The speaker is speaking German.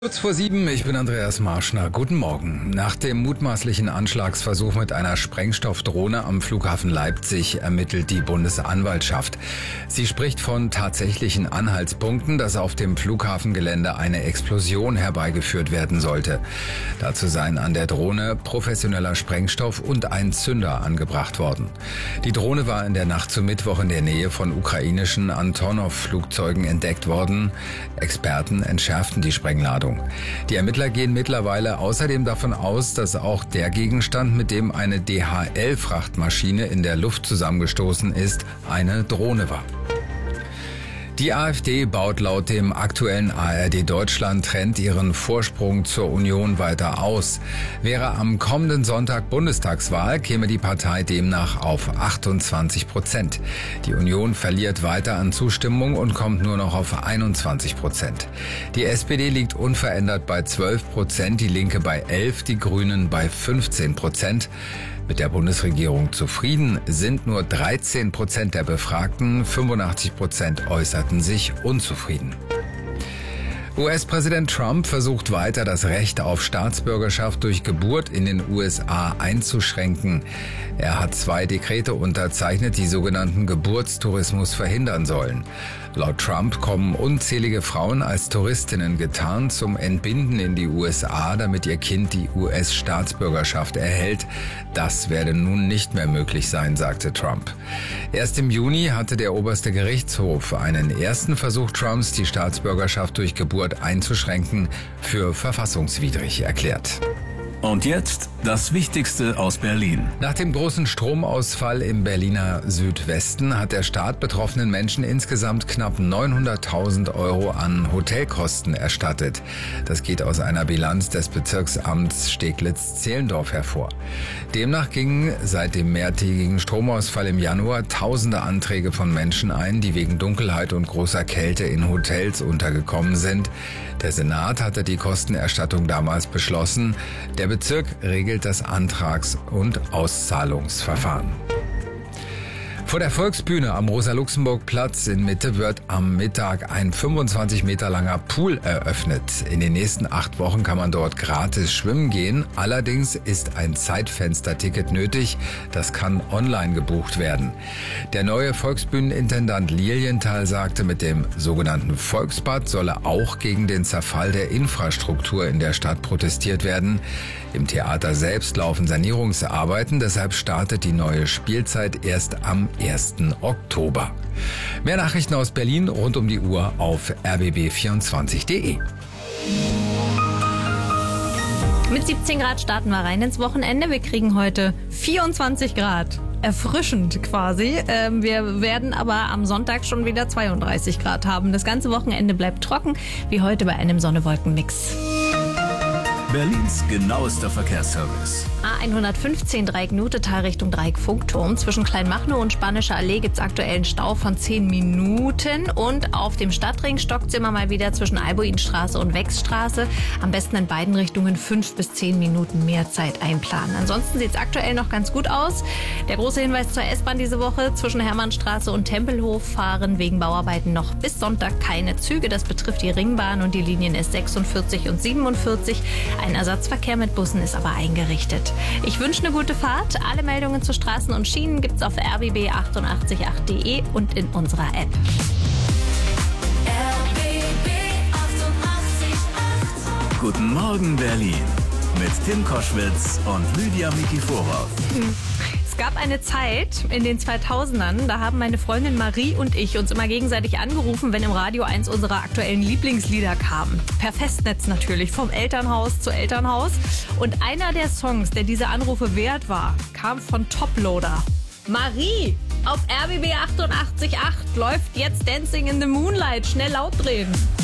Kurz vor 7, ich bin Andreas Marschner. Guten Morgen. Nach dem mutmaßlichen Anschlagsversuch mit einer Sprengstoffdrohne am Flughafen Leipzig ermittelt die Bundesanwaltschaft. Sie spricht von tatsächlichen Anhaltspunkten, dass auf dem Flughafengelände eine Explosion herbeigeführt werden sollte. Dazu seien an der Drohne professioneller Sprengstoff und ein Zünder angebracht worden. Die Drohne war in der Nacht zu Mittwoch in der Nähe von ukrainischen Antonov-Flugzeugen entdeckt worden. Experten entschärften die Sprengladung. Die Ermittler gehen mittlerweile außerdem davon aus, dass auch der Gegenstand, mit dem eine DHL-Frachtmaschine in der Luft zusammengestoßen ist, eine Drohne war. Die AfD baut laut dem aktuellen ARD-Deutschland-Trend ihren Vorsprung zur Union weiter aus. Wäre am kommenden Sonntag Bundestagswahl, käme die Partei demnach auf 28%. Die Union verliert weiter an Zustimmung und kommt nur noch auf 21%. Die SPD liegt unverändert bei 12%, die Linke bei 11%, die Grünen bei 15%. Mit der Bundesregierung zufrieden sind nur 13% der Befragten, 85% äußerten sich unzufrieden. US-Präsident Trump versucht weiter, das Recht auf Staatsbürgerschaft durch Geburt in den USA einzuschränken. Er hat 2 Dekrete unterzeichnet, die sogenannten Geburtstourismus verhindern sollen. Laut Trump kommen unzählige Frauen als Touristinnen getarnt zum Entbinden in die USA, damit ihr Kind die US-Staatsbürgerschaft erhält. Das werde nun nicht mehr möglich sein, sagte Trump. Erst im Juni hatte der oberste Gerichtshof einen ersten Versuch Trumps, die Staatsbürgerschaft durch Geburt einzuschränken, für verfassungswidrig erklärt. Und jetzt das Wichtigste aus Berlin. Nach dem großen Stromausfall im Berliner Südwesten hat der Staat betroffenen Menschen insgesamt knapp 900.000 Euro an Hotelkosten erstattet. Das geht aus einer Bilanz des Bezirksamts Steglitz-Zehlendorf hervor. Demnach gingen seit dem mehrtägigen Stromausfall im Januar tausende Anträge von Menschen ein, die wegen Dunkelheit und großer Kälte in Hotels untergekommen sind. Der Senat hatte die Kostenerstattung damals beschlossen. Der Bezirk regelt das Antrags- und Auszahlungsverfahren. Vor der Volksbühne am Rosa-Luxemburg-Platz in Mitte wird am Mittag ein 25 Meter langer Pool eröffnet. In den nächsten 8 Wochen kann man dort gratis schwimmen gehen. Allerdings ist ein Zeitfensterticket nötig. Das kann online gebucht werden. Der neue Volksbühnenintendant Lilienthal sagte, mit dem sogenannten Volksbad solle auch gegen den Zerfall der Infrastruktur in der Stadt protestiert werden. Im Theater selbst laufen Sanierungsarbeiten, deshalb startet die neue Spielzeit erst am 1. Oktober. Mehr Nachrichten aus Berlin rund um die Uhr auf rbb24.de. Mit 17 Grad starten wir rein ins Wochenende. Wir kriegen heute 24 Grad. Erfrischend quasi. Wir werden aber am Sonntag schon wieder 32 Grad haben. Das ganze Wochenende bleibt trocken, wie heute bei einem Sonne-Wolken-Mix. Berlins genauester Verkehrsservice. A115 Dreieck-Nutetal Richtung Dreieck-Funkturm. Zwischen Kleinmachnow und Spanischer Allee gibt es aktuell einen Stau von 10 Minuten. Und auf dem Stadtring stockt es immer mal wieder zwischen Albuinstraße und Wechsstraße. Am besten in beiden Richtungen 5 bis 10 Minuten mehr Zeit einplanen. Ansonsten sieht es aktuell noch ganz gut aus. Der große Hinweis zur S-Bahn diese Woche: zwischen Hermannstraße und Tempelhof fahren wegen Bauarbeiten noch bis Sonntag keine Züge. Das betrifft die Ringbahn und die Linien S46 und 47. Ein Ersatzverkehr mit Bussen ist aber eingerichtet. Ich wünsche eine gute Fahrt. Alle Meldungen zu Straßen und Schienen gibt's auf rbb888.de und in unserer App. RBB 888. Guten Morgen Berlin mit Tim Koschwitz und Lydia Mikiforov. Es gab eine Zeit in den 2000ern, da haben meine Freundin Marie und ich uns immer gegenseitig angerufen, wenn im Radio eins unserer aktuellen Lieblingslieder kam. Per Festnetz natürlich, vom Elternhaus zu Elternhaus. Und einer der Songs, der diese Anrufe wert war, kam von Toploader. Marie, auf RBB 88.8 läuft jetzt Dancing in the Moonlight. Schnell laut drehen.